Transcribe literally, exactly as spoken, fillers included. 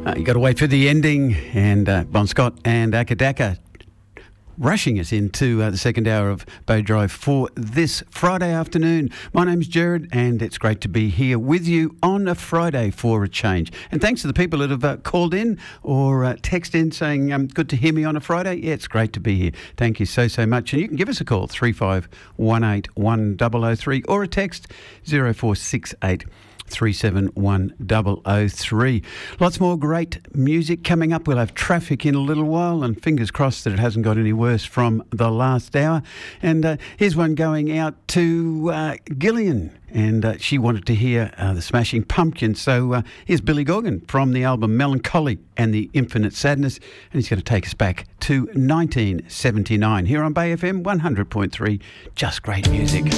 Uh, you got to wait for the ending, and uh, Bon Scott and Akadaka rushing us into uh, the second hour of Bow Drive for this Friday afternoon. My name's Jared, and it's great to be here with you on a Friday for a change. And thanks to the people that have uh, called in or uh, texted in saying, um, good to hear me on a Friday. Yeah, it's great to be here. Thank you so, so much. And you can give us a call, three five one eight one zero zero three, or a text, zero four six eight three seven one zero zero three. Lots more great music coming up. We'll have traffic in a little while, and fingers crossed that it hasn't got any worse from the last hour. And uh, here's one going out to uh, Gillian, and uh, she wanted to hear uh, the Smashing Pumpkins. So uh, here's Billy Corgan from the album Melancholy and the Infinite Sadness, and he's going to take us back to nineteen seventy-nine here on Bay F M one hundred point three. Just great music.